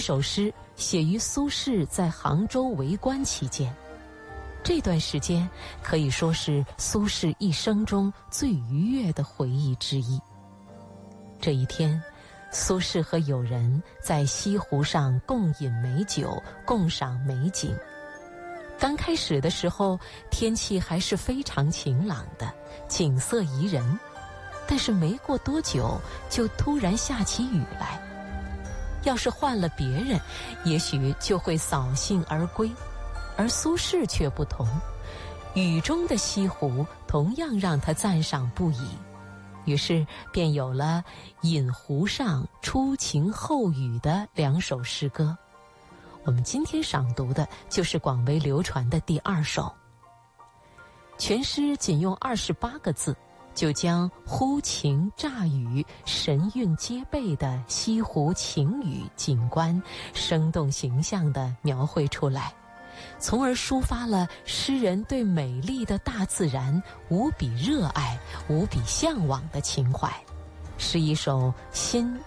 首诗写于苏轼在杭州为官期间，这段时间可以说是苏轼一生中最愉悦的回忆之一。这一天，苏轼和友人在西湖上共饮美酒，共赏美景。刚开始的时候，天气还是非常晴朗的，景色宜人，但是没过多久就突然下起雨来。要是换了别人，也许就会扫兴而归，而苏轼却不同，雨中的西湖同样让他赞赏不已，于是便有了饮湖上初晴后雨的2首诗歌。我们今天赏读的就是广为流传的第2首。全诗仅用28个字，就将忽晴乍雨、神韵皆备的西湖晴雨景观生动形象地描绘出来，从而抒发了诗人对美丽的大自然无比热爱、无比向往的情怀，是一首新